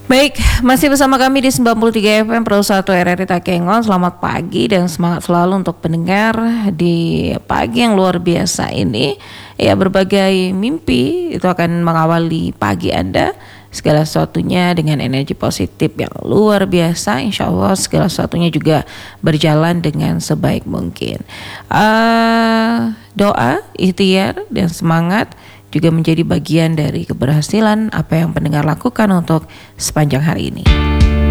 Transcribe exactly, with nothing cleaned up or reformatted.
Baik, masih bersama kami di sembilan puluh tiga F M Pro satu R R I Takengon. Selamat pagi dan semangat selalu untuk pendengar di pagi yang luar biasa ini. Ya, berbagai mimpi itu akan mengawali pagi Anda. Segala sesuatunya dengan energi positif yang luar biasa. Insya Allah segala sesuatunya juga berjalan dengan sebaik mungkin. Uh, doa, ikhtiar dan semangat juga menjadi bagian dari keberhasilan apa yang pendengar lakukan untuk sepanjang hari ini.